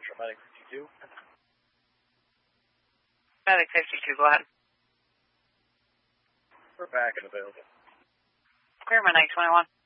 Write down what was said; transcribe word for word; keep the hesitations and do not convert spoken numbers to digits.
Central, Medic fifty-two. Medic fifty-two, go ahead. We're back and available. Clear, Medic twenty-one.